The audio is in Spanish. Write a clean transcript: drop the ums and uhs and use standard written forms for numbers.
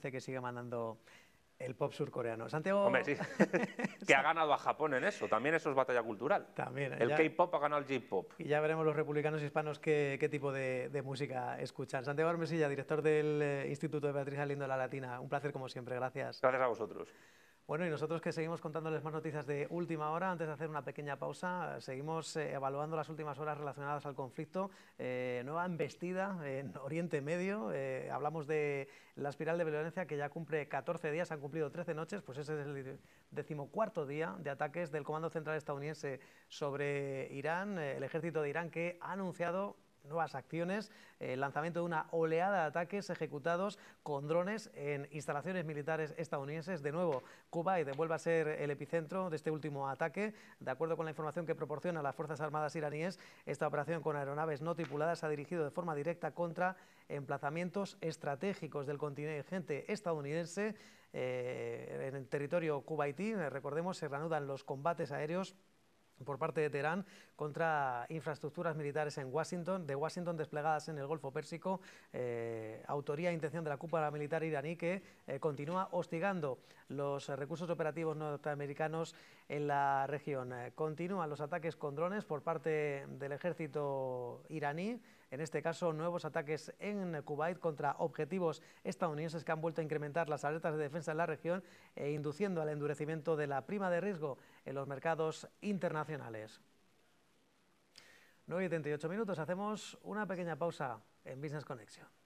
parece que sigue mandando el pop surcoreano. Santiago... Hombre, sí, que ha ganado a Japón en eso, también eso es batalla cultural. También, el K-pop ha ganado el J-pop. Y ya veremos los republicanos hispanos qué tipo de música escuchan. Santiago Armesilla, director del Instituto de Beatriz Galindo de la Latina, un placer como siempre, gracias. Gracias a vosotros. Bueno, y nosotros que seguimos contándoles más noticias de última hora, antes de hacer una pequeña pausa, seguimos evaluando las últimas horas relacionadas al conflicto, nueva embestida en Oriente Medio, hablamos de la espiral de violencia que ya cumple 14 días, han cumplido 13 noches, pues ese es el 14º día de ataques del Comando Central estadounidense sobre Irán, el ejército de Irán que ha anunciado nuevas acciones, el lanzamiento de una oleada de ataques ejecutados con drones en instalaciones militares estadounidenses. De nuevo, Kuwait vuelve a ser el epicentro de este último ataque. De acuerdo con la información que proporcionan las Fuerzas Armadas iraníes, esta operación con aeronaves no tripuladas se ha dirigido de forma directa contra emplazamientos estratégicos del contingente estadounidense en el territorio kuwaití. Recordemos, se reanudan los combates aéreos por parte de Teherán contra infraestructuras militares en Washington, desplegadas en el Golfo Pérsico, autoría e intención de la cúpula militar iraní que continúa hostigando los recursos operativos norteamericanos en la región. Continúan los ataques con drones por parte del ejército iraní, en este caso nuevos ataques en Kuwait contra objetivos estadounidenses que han vuelto a incrementar las alertas de defensa en la región e induciendo al endurecimiento de la prima de riesgo en los mercados internacionales. 9:38 minutos, hacemos una pequeña pausa en Business Connection.